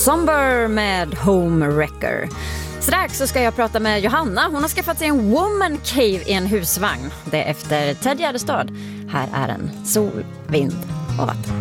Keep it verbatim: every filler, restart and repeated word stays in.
Somber med Home Wrecker. Strax så ska jag prata med Johanna. Hon har skaffat sig en woman cave i en husvagn. Det är efter Ted Gärdestad. Här är en sol, vind och vatten.